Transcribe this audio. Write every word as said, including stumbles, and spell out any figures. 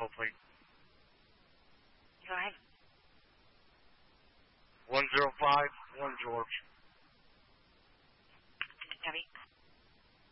hopefully. Go ahead. one zero five, one George. Debbie.